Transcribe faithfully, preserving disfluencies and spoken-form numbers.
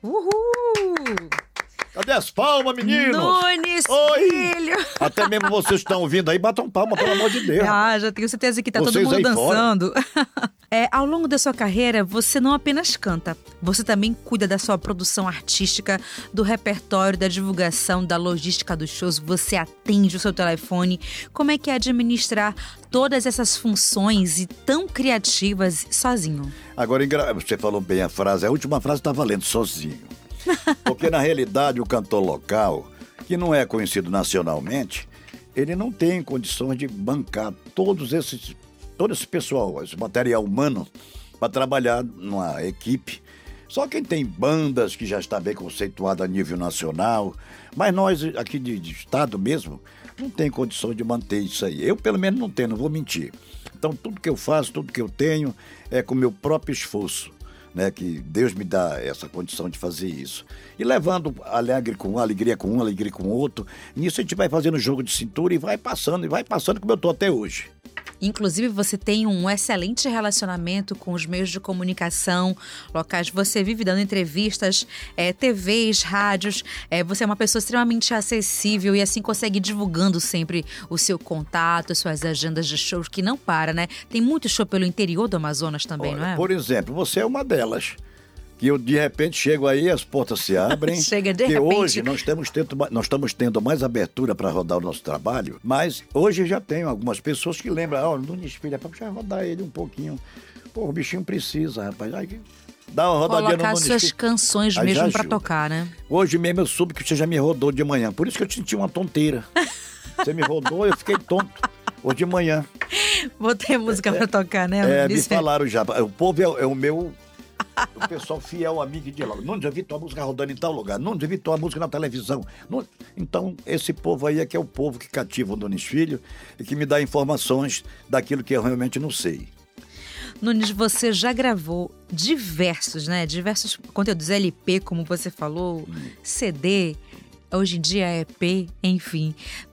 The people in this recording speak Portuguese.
Uhul! Cadê as palmas, meninos? Nunes Oi! Filho! Até mesmo vocês que estão ouvindo aí, batam palma, pelo amor de Deus. Ah, já tenho certeza que tá Vocês todo mundo aí fora. dançando. É, ao longo da sua carreira, você não apenas canta, você também cuida da sua produção artística, do repertório, da divulgação, da logística dos shows, você atende o seu telefone. Como é que é administrar todas essas funções e tão criativas sozinho? Agora, você falou bem a frase, a última frase está valendo, sozinho. Porque, na realidade, o cantor local, que não é conhecido nacionalmente, ele não tem condições de bancar todos esses, todo esse pessoal, esse material humano, para trabalhar numa equipe. Só quem tem bandas que já está bem conceituada a nível nacional, mas nós aqui de, de estado mesmo, não tem condição de manter isso aí. Eu, pelo menos, não tenho, não vou mentir. Então, tudo que eu faço, tudo que eu tenho, é com o meu próprio esforço. Né, que Deus me dá essa condição de fazer isso. E levando alegre com um, alegria com um, alegria com outro. Nisso a gente vai fazendo jogo de cintura e vai passando, e vai passando como eu tô até hoje. Inclusive, você tem um excelente relacionamento com os meios de comunicação locais. Você vive dando entrevistas, é, T Vs, rádios. É, você é uma pessoa extremamente acessível e assim consegue ir divulgando sempre o seu contato, suas agendas de shows, que não para, né? Tem muito show pelo interior do Amazonas também, Olha, não é? Por exemplo, você é uma delas. Que eu, de repente, chego aí, as portas se abrem. Chega de que repente. hoje nós, temos tendo, nós estamos tendo mais abertura para rodar o nosso trabalho, mas hoje já tenho algumas pessoas que lembram, ó, oh, Nunes Filho, é para já rodar ele um pouquinho. Pô, o bichinho precisa, rapaz. Aí, dá uma rodadinha no Colocar Nunes suas Filho. canções Aí mesmo já pra ajuda. tocar, né? Hoje mesmo eu soube que você já me rodou de manhã, por isso que eu senti uma tonteira. Você me rodou, eu fiquei tonto. Hoje de manhã. Botei música pra tocar, né? É, me Nunes? falaram já. O povo é, é o meu... O pessoal fiel, amigo de lá. Não já vi tua música rodando em tal lugar. Não já vi tua música na televisão. Não... Então, esse povo aí é que é o povo que cativa o Nunes Filho e que me dá informações daquilo que eu realmente não sei. Nunes, você já gravou diversos, né? Diversos conteúdos, L P, como você falou, C D, hoje em dia é E P, enfim.